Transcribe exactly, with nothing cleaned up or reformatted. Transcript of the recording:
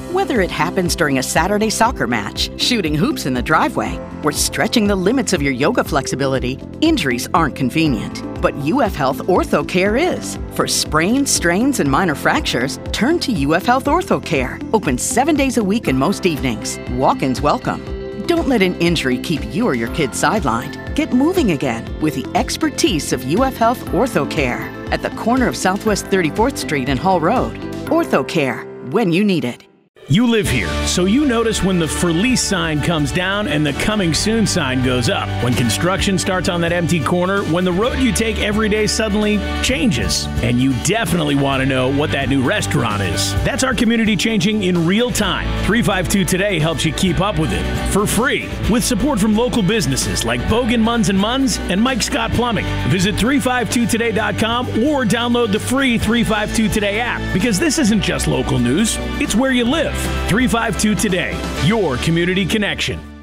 Whether it happens during a Saturday soccer match, shooting hoops in the driveway, or stretching the limits of your yoga flexibility, injuries aren't convenient. But U F Health Ortho Care is. For sprains, strains, and minor fractures, turn to U F Health Ortho Care. Open seven days a week and most evenings. Walk-ins welcome. Don't let an injury keep you or your kids sidelined. Get moving again with the expertise of U F Health Ortho Care at the corner of Southwest thirty-fourth Street and Hall Road. Ortho Care, when you need it. You live here, so you notice when the For Lease sign comes down and the Coming Soon sign goes up. When construction starts on that empty corner, when the road you take every day suddenly changes. And you definitely want to know what that new restaurant is. That's our community changing in real time. three five two Today helps you keep up with it for free with support from local businesses like Bogan Munns and Munns and Mike Scott Plumbing. Visit three five two today dot com or download the free three five two Today app because this isn't just local news, it's where you live. three five two Today, your community connection.